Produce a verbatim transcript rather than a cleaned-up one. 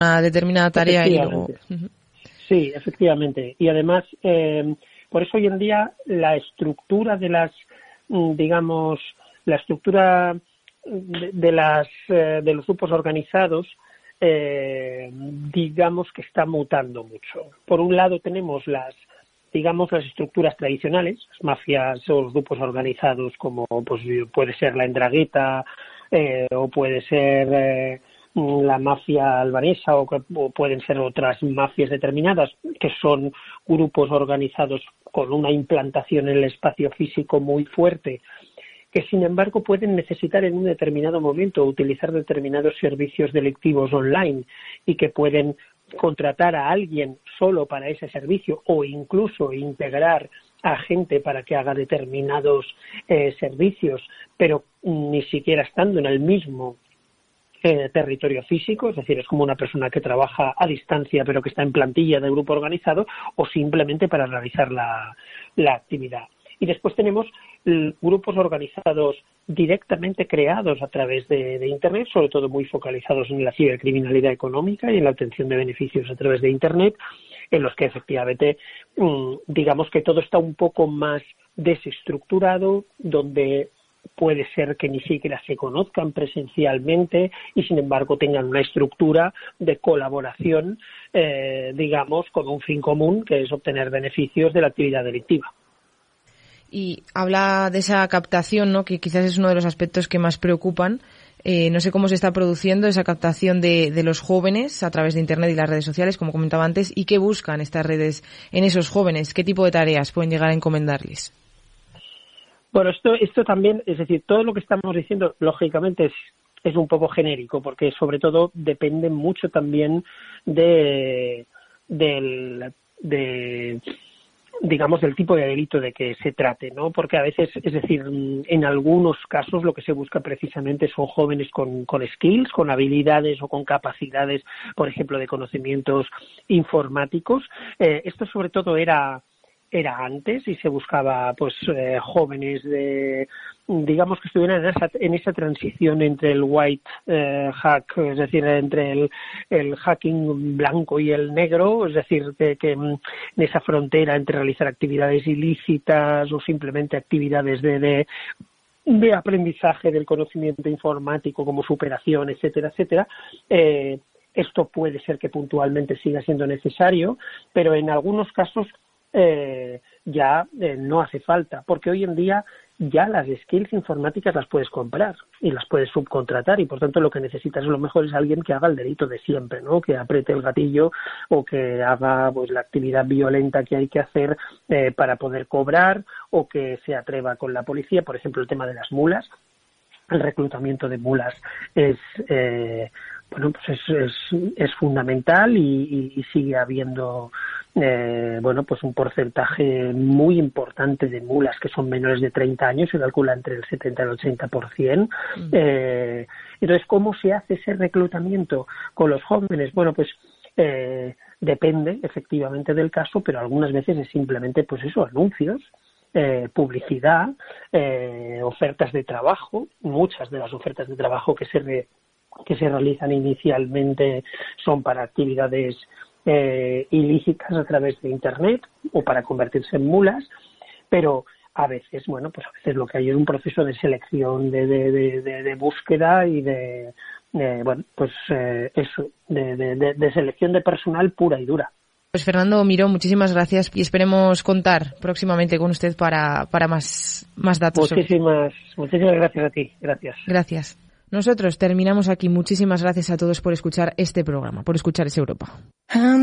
una determinada tarea y luego... Sí, efectivamente. Y además, eh, por eso hoy en día la estructura de las, digamos, la estructura de, de las eh, de los grupos organizados, eh, digamos que está mutando mucho. Por un lado tenemos las digamos las estructuras tradicionales, las mafias o los grupos organizados como pues puede ser la Ndrangheta eh, o puede ser eh, la mafia albanesa o, o pueden ser otras mafias determinadas que son grupos organizados con una implantación en el espacio físico muy fuerte, que sin embargo pueden necesitar en un determinado momento utilizar determinados servicios delictivos online y que pueden contratar a alguien solo para ese servicio o incluso integrar a gente para que haga determinados eh, servicios, pero ni siquiera estando en el mismo eh, territorio físico, es decir, es como una persona que trabaja a distancia pero que está en plantilla de grupo organizado o simplemente para realizar la, la actividad. Y después tenemos l- grupos organizados directamente creados a través de, de Internet, sobre todo muy focalizados en la cibercriminalidad económica y en la obtención de beneficios a través de Internet, en los que efectivamente, mmm, digamos que todo está un poco más desestructurado, donde puede ser que ni siquiera se conozcan presencialmente y sin embargo tengan una estructura de colaboración, eh, digamos, con un fin común, que es obtener beneficios de la actividad delictiva. Y habla de esa captación, ¿no?, que quizás es uno de los aspectos que más preocupan. Eh, no sé cómo se está produciendo esa captación de, de los jóvenes a través de Internet y las redes sociales, como comentaba antes, y qué buscan estas redes en esos jóvenes, qué tipo de tareas pueden llegar a encomendarles. Bueno, esto, esto también, es decir, todo lo que estamos diciendo, lógicamente, es, es un poco genérico, porque sobre todo depende mucho también de, del, de, digamos, del tipo de delito de que se trate, ¿no? Porque a veces, es decir, en algunos casos lo que se busca precisamente son jóvenes con, con skills, con habilidades o con capacidades, por ejemplo, de conocimientos informáticos. Eh, esto sobre todo era era antes y se buscaba pues eh, jóvenes de digamos que estuvieran en esa, en esa transición entre el white eh, hack, es decir, entre el, el hacking blanco y el negro, es decir, que, que en esa frontera entre realizar actividades ilícitas o simplemente actividades de, de de aprendizaje del conocimiento informático como superación, etcétera, etcétera. Eh, esto puede ser que puntualmente siga siendo necesario, pero en algunos casos Eh, ya eh, no hace falta, porque hoy en día ya las skills informáticas las puedes comprar y las puedes subcontratar y por tanto lo que necesitas a lo mejor es alguien que haga el delito de siempre, ¿no? Que apriete el gatillo o que haga pues la actividad violenta que hay que hacer eh, para poder cobrar o que se atreva con la policía, por ejemplo el tema de las mulas. El reclutamiento de mulas es eh, bueno pues es, es, es fundamental y, y, y sigue habiendo eh, bueno pues un porcentaje muy importante de mulas que son menores de treinta años, se calcula entre el setenta y el ochenta por ciento. Mm. Eh, entonces, ¿cómo se hace ese reclutamiento con los jóvenes? Bueno, pues eh, depende efectivamente del caso, pero algunas veces es simplemente pues eso, anuncios, Eh, publicidad, eh, ofertas de trabajo. Muchas de las ofertas de trabajo que se re, que se realizan inicialmente son para actividades eh, ilícitas a través de Internet o para convertirse en mulas, pero a veces, bueno, pues a veces lo que hay es un proceso de selección, de, de, de, de, de búsqueda y de, de bueno, pues eh, eso, de, de, de, de selección de personal pura y dura. Pues Fernando Miró, muchísimas gracias y esperemos contar próximamente con usted para, para más, más datos. Muchísimas, muchísimas gracias a ti. Gracias. Gracias. Nosotros terminamos aquí. Muchísimas gracias a todos por escuchar este programa, por escuchar Es Europa.